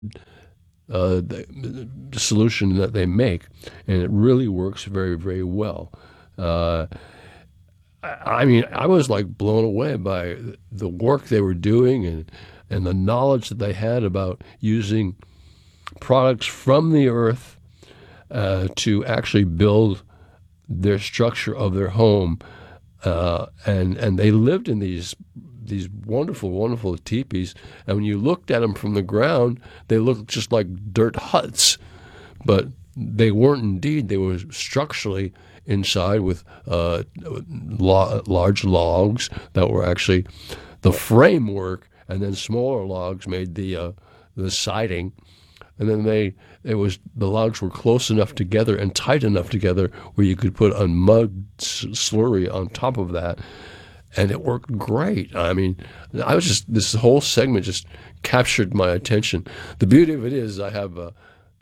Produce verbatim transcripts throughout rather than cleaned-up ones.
uh, the, the solution that they make, and it really works very, very well. Uh, I, I mean, I was like blown away by the work they were doing and and the knowledge that they had about using products from the earth uh, to actually build their structure of their home, uh, and and they lived in these these wonderful, wonderful teepees. And when you looked at them from the ground, they looked just like dirt huts, but they weren't. Indeed, they were structurally inside with uh, lo- large logs that were actually the framework, and then smaller logs made the uh, the siding. And then they it was the logs were close enough together and tight enough together where you could put a mud slurry on top of that, and it worked great. I mean, I was just this whole segment just captured my attention. The beauty of it is I have a,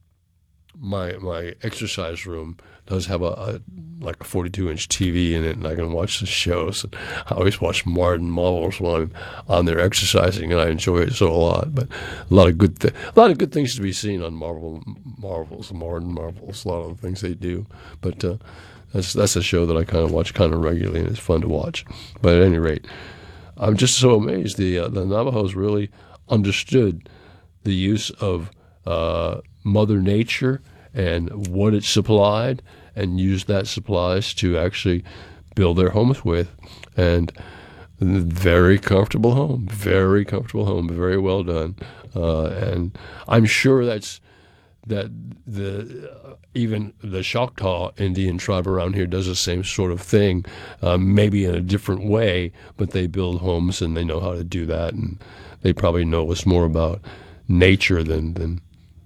my my exercise room does have a, a like a forty-two inch T V in it, and I can watch the shows. And I always watch Martin Marvels when I'm on there exercising, and I enjoy it so a lot. But a lot of good th- a lot of good things to be seen on Marvel Marvels, Martin Marvels. A lot of the things they do, but uh, that's that's a show that I kind of watch kind of regularly, and it's fun to watch. But at any rate, I'm just so amazed. The uh, the Navajos really understood the use of uh, Mother Nature and what it supplied, and used that supplies to actually build their homes with. And very comfortable home, very comfortable home, very well done. Uh, and I'm sure that's that the uh, even the Choctaw Indian tribe around here does the same sort of thing, uh, maybe in a different way, but they build homes and they know how to do that, and they probably know us more about nature than than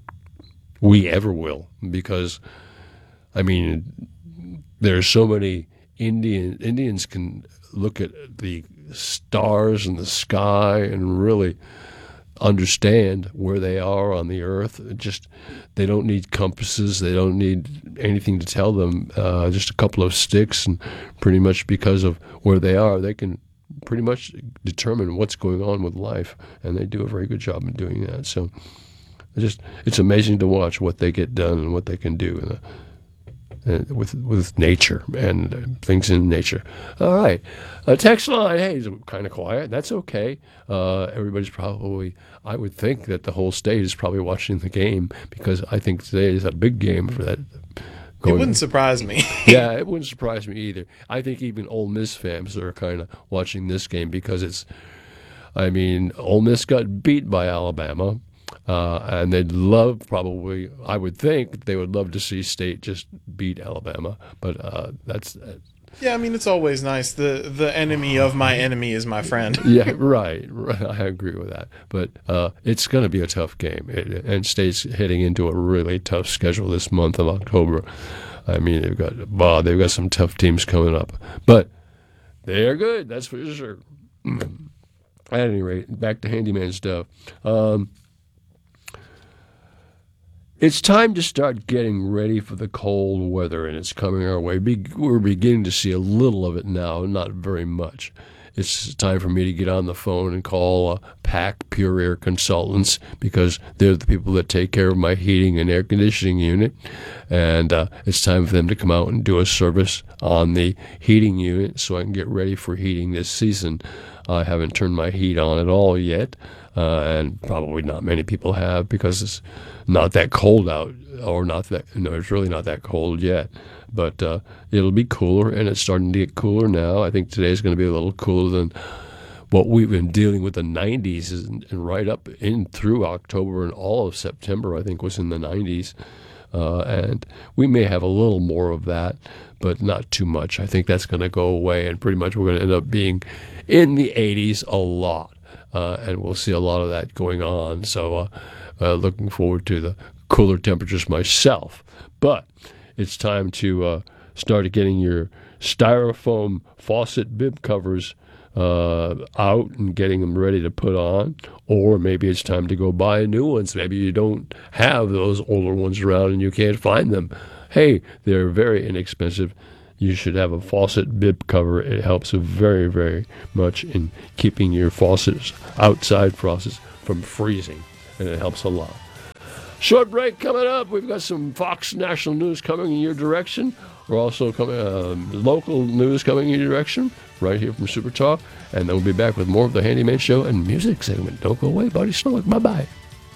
we ever will, because I mean, there's so many Indian Indians can look at the stars and the sky and really understand where they are on the earth. Just they don't need compasses, they don't need anything to tell them. Uh, just a couple of sticks, and pretty much because of where they are, they can pretty much determine what's going on with life, and they do a very good job in doing that. So. It's just it's amazing to watch what they get done and what they can do in the, uh, with with nature and uh, things in nature. All right, uh, text line. Hey, it's kind of quiet. That's okay. Uh, everybody's probably. I would think that the whole state is probably watching the game, because I think today is a big game for that. It wouldn't surprise me. Yeah, it wouldn't surprise me either. I think even Ole Miss fans are kind of watching this game because it's. I mean, Ole Miss got beat by Alabama. Uh, and they'd love, probably, I would think, they would love to see State just beat Alabama. But uh, that's... Uh, yeah, I mean, it's always nice. The the enemy of my enemy is my friend. yeah, right, right. I agree with that. But uh, it's going to be a tough game. It, and State's heading into a really tough schedule this month of October. I mean, they've got, wow, they've got some tough teams coming up. But they are good, that's for sure. At any rate, back to handyman stuff. Um... It's time to start getting ready for the cold weather, and it's coming our way. We're beginning to see a little of it now, not very much. It's time for me to get on the phone and call uh, Pack Pure Air Consultants, because they're the people that take care of my heating and air conditioning unit. And uh, it's time for them to come out and do a service on the heating unit so I can get ready for heating this season. I haven't turned my heat on at all yet. Uh, and probably not many people have, because it's not that cold out, or not that, no, it's really not that cold yet. But uh, it'll be cooler, and it's starting to get cooler now. I think today's going to be a little cooler than what we've been dealing with. The nineties, and, and right up in through October and all of September, I think, was in the nineties. Uh, and we may have a little more of that, but not too much. I think that's going to go away, and pretty much we're going to end up being in the eighties a lot. Uh, and we'll see a lot of that going on. So uh, uh, looking forward to the cooler temperatures myself. But it's time to uh, start getting your styrofoam faucet bib covers uh, out and getting them ready to put on. Or maybe it's time to go buy new ones. Maybe you don't have those older ones around and you can't find them. Hey, they're very inexpensive. You should have a faucet bib cover. It helps very, very much in keeping your faucets, outside faucets, from freezing, and it helps a lot. Short break coming up. We've got some Fox National News coming in your direction. We're also coming uh, local news coming in your direction right here from Super Talk. And then we'll be back with more of the Handyman Show and music segment. Don't go away, buddy. Snow. Bye-bye.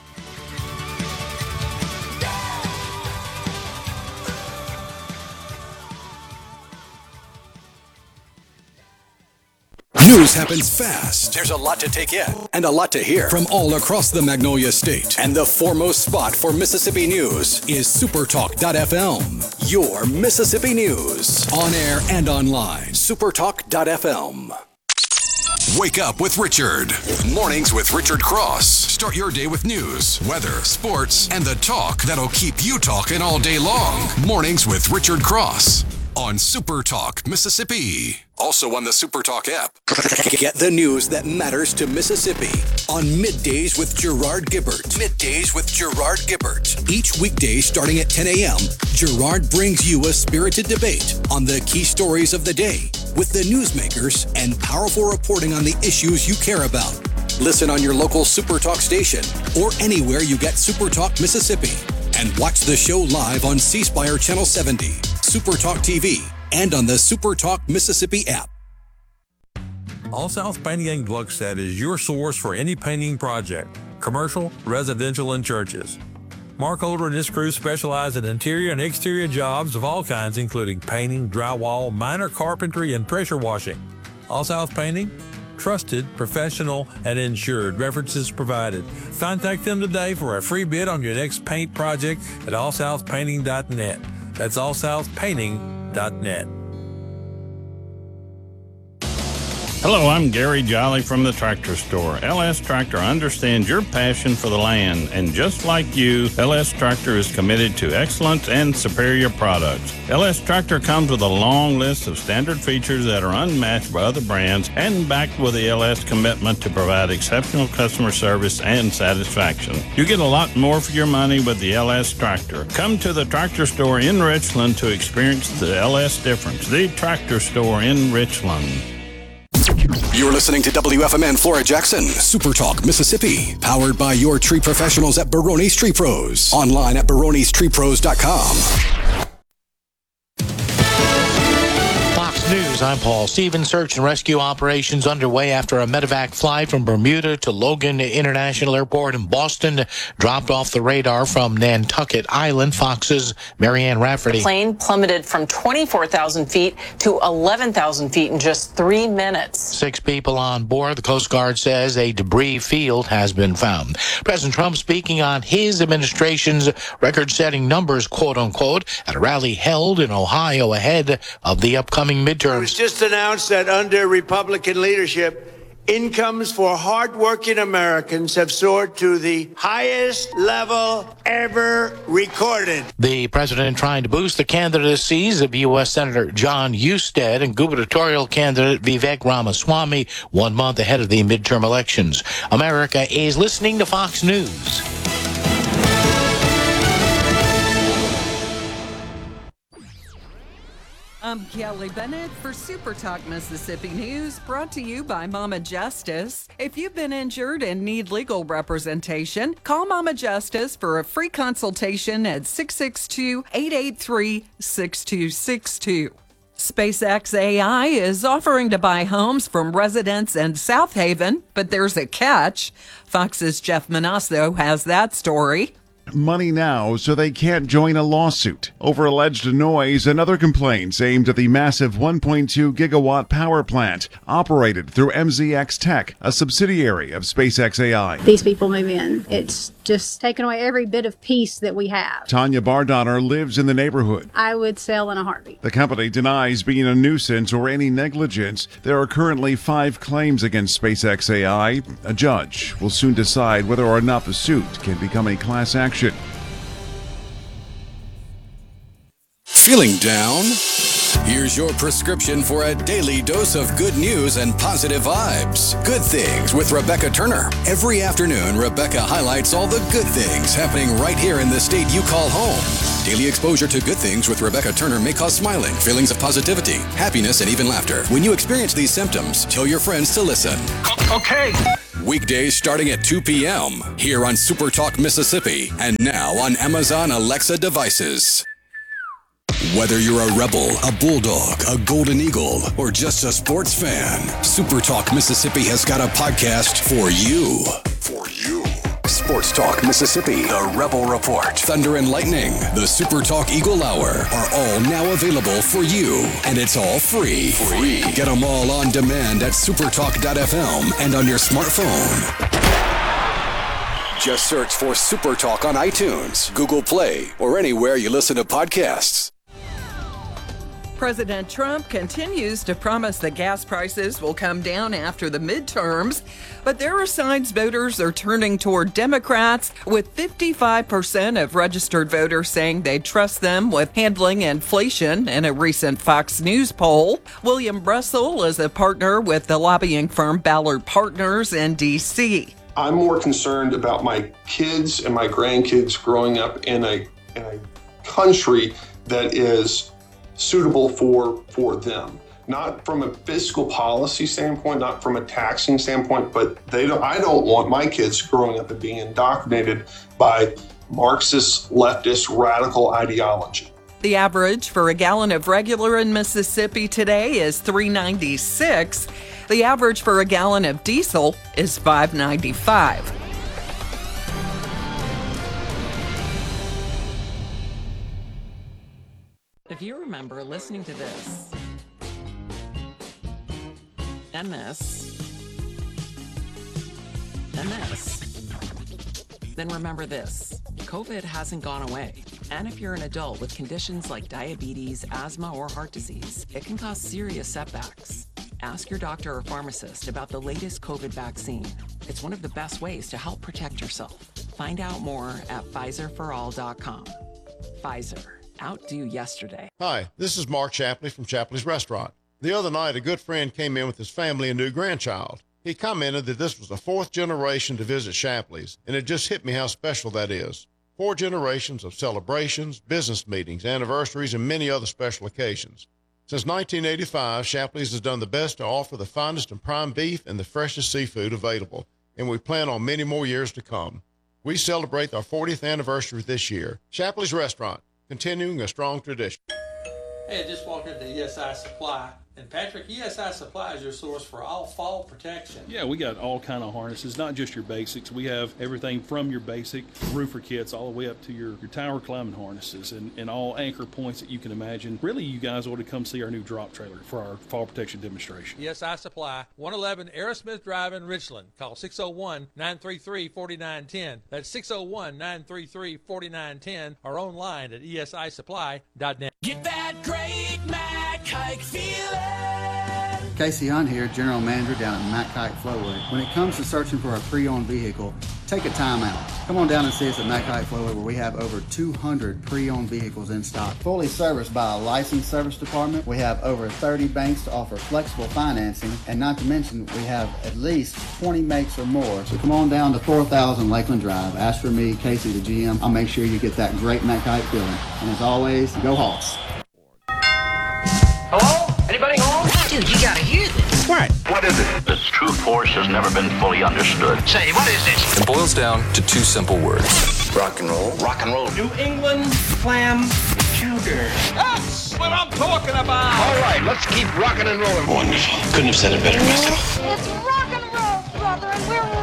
News happens fast. There's a lot to take in and a lot to hear from all across the Magnolia State. And the foremost spot for Mississippi news is supertalk dot f m. Your Mississippi news. On air and online. supertalk dot f m. Wake up with Richard. Mornings with Richard Cross. Start your day with news, weather, sports, and the talk that'll keep you talking all day long. Mornings with Richard Cross on Super Talk Mississippi. Also on the Super Talk app. Get the news that matters to Mississippi on Middays with Gerard Gibbert. Middays with Gerard Gibbert. Each weekday starting at ten a.m., Gerard brings you a spirited debate on the key stories of the day with the newsmakers and powerful reporting on the issues you care about. Listen on your local Super Talk station or anywhere you get Super Talk Mississippi. And watch the show live on C Spire Channel seventy, Super Talk T V, and on the Super Talk Mississippi app. All South Painting in Gluckstadt is your source for any painting project, commercial, residential, and churches. Mark Holder and his crew specialize in interior and exterior jobs of all kinds, including painting, drywall, minor carpentry, and pressure washing. All South Painting, trusted, professional, and insured. References provided. Contact them today for a free bid on your next paint project at all south painting dot net. That's all south painting dot net. Hello, I'm Gary Jolly from the Tractor Store. L S Tractor understands your passion for the land, and just like you, L S Tractor is committed to excellence and superior products. L S Tractor comes with a long list of standard features that are unmatched by other brands and backed with the L S commitment to provide exceptional customer service and satisfaction. You get a lot more for your money with the L S Tractor. Come to the Tractor Store in Richland to experience the L S difference. The Tractor Store in Richland. You're listening to W F M N Flora Jackson, Super Talk Mississippi, powered by your tree professionals at Barone's Tree Pros. Online at barones tree pros dot com. Fox News, I'm Paul Stevens. Search and rescue operations underway after a medevac flight from Bermuda to Logan International Airport in Boston dropped off the radar from Nantucket Island. Fox's Marianne Rafferty. The plane plummeted from twenty-four thousand feet to eleven thousand feet in just three minutes. Six people on board. The Coast Guard says a debris field has been found. President Trump speaking on his administration's record-setting numbers, quote-unquote, at a rally held in Ohio ahead of the upcoming midterms. It was just announced that under Republican leadership, incomes for hardworking Americans have soared to the highest level ever recorded. The president trying to boost the candidacies of U S Senator John Husted and gubernatorial candidate Vivek Ramaswamy one month ahead of the midterm elections. America is listening to Fox News. I'm Kelly Bennett for Super Talk Mississippi News, brought to you by Mama Justice. If you've been injured and need legal representation, call Mama Justice for a free consultation at six six two, eight eight three, six two six two. SpaceX A I is offering to buy homes from residents in South Haven, but there's a catch. Fox's Jeff Manasso has that story. Money now so they can't join a lawsuit over alleged noise and other complaints aimed at the massive one point two gigawatt power plant operated through M Z X Tech, a subsidiary of SpaceX A I. These people move in. It's just taken away every bit of peace that we have. Tanya Bardonner lives in the neighborhood. I would sell in a heartbeat. The company denies being a nuisance or any negligence. There are currently five claims against SpaceX A I. A judge will soon decide whether or not the suit can become a class action. Feeling down? Here's your prescription for a daily dose of good news and positive vibes. Good Things with Rebecca Turner. Every afternoon, Rebecca highlights all the good things happening right here in the state you call home. Daily exposure to Good Things with Rebecca Turner may cause smiling, feelings of positivity, happiness, and even laughter. When you experience these symptoms, tell your friends to listen. Okay, Weekdays starting at two p.m. here on Super Talk Mississippi and now on Amazon Alexa devices. Whether you're a Rebel, a Bulldog, a Golden Eagle, or just a sports fan, Super Talk Mississippi has got a podcast for you. For you. Sports Talk Mississippi, the Rebel Report, Thunder and Lightning, the Super Talk Eagle Hour are all now available for you. And it's all free. Free. Get them all on demand at supertalk dot f m and on your smartphone. Just search for Super Talk on iTunes, Google Play, or anywhere you listen to podcasts. President Trump continues to promise that gas prices will come down after the midterms, but there are signs voters are turning toward Democrats, with fifty-five percent of registered voters saying they trust them with handling inflation in a recent Fox News poll. William Russell is a partner with the lobbying firm Ballard Partners in D C I'm more concerned about my kids and my grandkids growing up in a in a country that is suitable for for them, not from a fiscal policy standpoint, not from a taxing standpoint, but they don't, I don't want my kids growing up and being indoctrinated by Marxist, leftist, radical ideology. The average for a gallon of regular in Mississippi today is three ninety-six. The average for a gallon of diesel is five ninety-five. If you remember listening to this, and this, and this, then remember this. COVID hasn't gone away. And if you're an adult with conditions like diabetes, asthma, or heart disease, it can cause serious setbacks. Ask your doctor or pharmacist about the latest COVID vaccine. It's one of the best ways to help protect yourself. Find out more at Pfizer for all dot com. Pfizer. Outdo yesterday. Hi, this is Mark Shapley from Shapley's Restaurant. The other night, a good friend came in with his family and new grandchild. He commented that this was the fourth generation to visit Shapley's, and it just hit me how special that is. Four generations of celebrations, business meetings, anniversaries, and many other special occasions. Since nineteen eighty-five, Shapley's has done the best to offer the finest and prime beef and the freshest seafood available, and we plan on many more years to come. We celebrate our fortieth anniversary this year. Shapley's Restaurant, continuing a strong tradition. Hey, I just walked into E S I Supply. And Patrick, E S I Supply is your source for all fall protection. Yeah, we got all kind of harnesses, not just your basics. We have everything from your basic roofer kits all the way up to your, your tower climbing harnesses and, and all anchor points that you can imagine. Really, you guys ought to come see our new drop trailer for our fall protection demonstration. E S I Supply, one eleven Aerosmith Drive in Richland. Call six oh one, nine three three, four nine one oh. That's six oh one, nine three three, four nine one oh or online at E S I supply dot net. Get that great Matt Kike feeling. Casey Hunt here, General Manager down at Matt Kike Flowway. When it comes to searching for a pre-owned vehicle, take a time out. Come on down and see us at Matt Kike Flowway, where we have over two hundred pre-owned vehicles in stock. Fully serviced by a licensed service department. We have over thirty banks to offer flexible financing, and not to mention we have at least twenty makes or more. So come on down to four thousand Lakeland Drive. Ask for me, Casey, the G M. I'll make sure you get that great Matt Kike feeling. And as always, go Hawks. Hello? Anybody home? Dude, you gotta hear this. What? What is it? Its true force has never been fully understood. Say, what is this? It boils down to two simple words. Rock and roll. Rock and roll. New England clam chowder. That's what I'm talking about. All right, let's keep rocking and rolling. Wonderful. Couldn't have said it better myself. It's rock and roll, brother, and we're